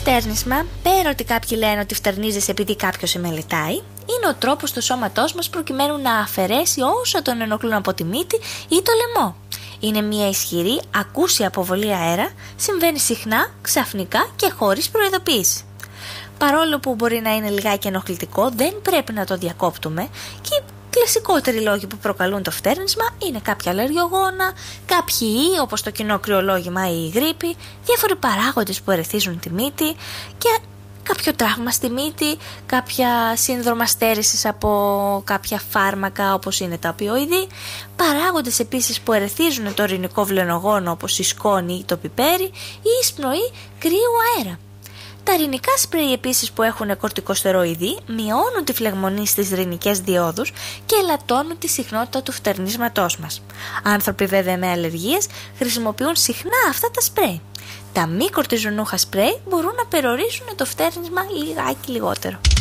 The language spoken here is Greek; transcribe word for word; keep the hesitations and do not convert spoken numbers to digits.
φτέρνισμα, πέρα ότι κάποιοι λένε ότι φτερνίζεσαι επειδή κάποιος σε μελετάει, είναι ο τρόπος του σώματός μας προκειμένου να αφαιρέσει όσο τον ενοχλούν από τη μύτη ή το λαιμό. Είναι μια ισχυρή ακούσια αποβολή αέρα, συμβαίνει συχνά, ξαφνικά και χωρίς προειδοποίηση. Παρόλο που μπορεί να είναι λιγάκι ενοχλητικό, δεν πρέπει να το διακόπτουμε και οι κλασικότεροι λόγοι που προκαλούν το φτέρνισμα είναι κάποια αλλεργιογόνα, κάποιοι ιοί όπως το κοινό κρυολόγημα ή η γρίπη, διάφοροι παράγοντες που ερεθίζουν τη μύτη και κάποιο τραύμα στη μύτη, κάποια σύνδρομα στέρησης από κάποια φάρμακα όπως είναι τα οπιοειδή, παράγοντες επίσης που ερεθίζουν το ορεινικό βλενογόνο όπως η σκόνη ή το πιπέρι ή η εισπνοή κρύου αέρα. Τα ρινικά σπρέι επίσης που έχουν κορτικοστεροειδή μειώνουν τη φλεγμονή στις ρινικές διόδους και ελαττώνουν τη συχνότητα του φτερνίσματός μας. Άνθρωποι βέβαια με αλλεργίες χρησιμοποιούν συχνά αυτά τα σπρέι. Τα μη κορτιζονούχα σπρέι μπορούν να περιορίσουν το φτέρνισμα λιγάκι λιγότερο.